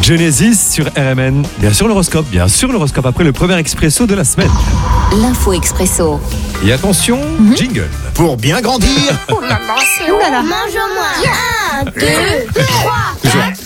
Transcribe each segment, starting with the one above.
Genesis sur RMN. Bien sûr l'horoscope après le premier expresso de la semaine. L'info expresso. Et attention, jingle. Pour bien grandir. Oh là là, c'est où là là? Mange-moi 1, 2, 3, 4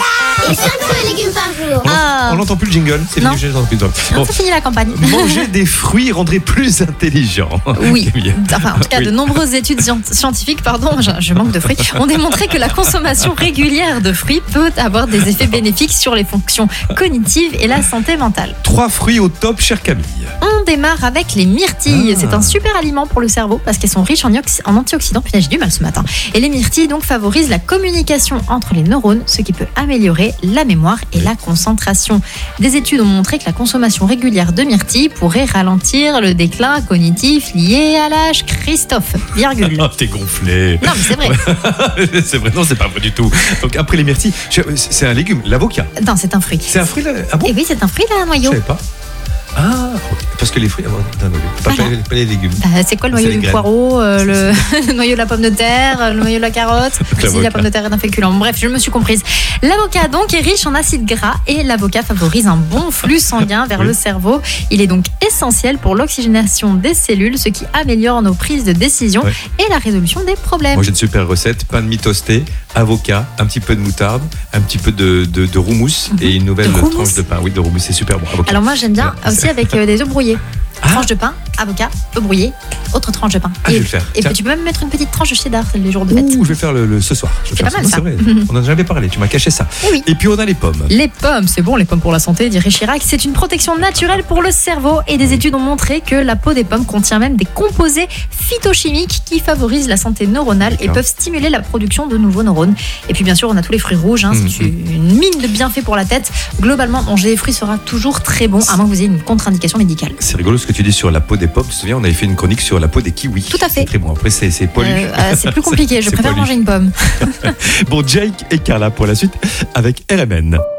et 5 fruits et légumes par jour. On n'entend plus le jingle, c'est Non. venu, j'entends plus. Non, c'est fini la campagne. Manger des fruits rendrait plus intelligent. Oui, C'est bien. enfin en tout cas Oui. de nombreuses études scientifiques, je manque de fruits, ont démontré que la consommation régulière de fruits peut avoir des effets bénéfiques sur les fonctions cognitives et la santé mentale. 3 fruits au top, chère Camille. On démarre avec les myrtilles. C'est un super aliment pour le cerveau parce qu'elles sont riches en antioxydants. Putain, j'ai du mal ce matin. Et les myrtilles donc favorisent la communication entre les neurones, ce qui peut améliorer la mémoire et la concentration. Des études ont montré que la consommation régulière de myrtilles pourrait ralentir le déclin cognitif lié à l'âge. Christophe, virgule. Oh, t'es gonflé. Non, mais c'est vrai. C'est vrai, non, c'est pas vrai du tout. Donc après les myrtilles, c'est un légume, l'avocat. Non, c'est un fruit. C'est un fruit là. Ah bon? Et oui, c'est un fruit là, Je noyau. savais pas. Ah, parce que les fruits, pas les légumes. Bah, c'est quoi le C'est noyau les du graines. poireau, le noyau de la pomme de terre, le noyau de la carotte? Si, la pomme de terre est un féculent. Bref, je me suis comprise. L'avocat donc est riche en acides gras et l'avocat favorise un bon flux sanguin vers le cerveau. Il est donc essentiel pour l'oxygénation des cellules, ce qui améliore nos prises de décision et la résolution des problèmes. Moi j'ai une super recette, pain de mie toasté, avocat, un petit peu de moutarde, un petit peu de roumousse et une nouvelle De roumousse tranche de pain. Oui, de roumousse, c'est super bon. Avocat. Alors moi j'aime bien aussi avec des œufs brouillés. Ah. Tranche de pain, avocat, œufs brouillés, autre tranche de pain. Ah, je vais le faire. Et Tiens. tu peux même mettre une petite tranche de cheddar les jours de fête. Ouh, je vais faire ce soir. Je vais C'est faire pas mal, Non, ça. c'est vrai. On en a jamais parlé, tu m'as caché ça. Eh oui. Et puis on a les pommes. Les pommes, c'est bon, les pommes pour la santé, dirait Chirac. C'est une protection naturelle pour le cerveau et des études ont montré que la peau des pommes contient même des composés phytochimiques qui favorisent la santé neuronale et D'accord. peuvent stimuler la production de nouveaux neurones. Et puis bien sûr, on a tous les fruits rouges, c'est une mine de bienfaits pour la tête. Globalement, manger des fruits sera toujours très bon, à moins que vous ayez une contre-indication médicale. C'est rigolo ce que tu dis sur la peau des pommes. Tu te souviens, on avait fait une chronique sur la peau des kiwis. Tout à fait. C'est très bon. Après, c'est poilu. C'est plus compliqué, je C'est préfère poilu. manger une pomme. Bon, Jake et Carla pour la suite avec RMN.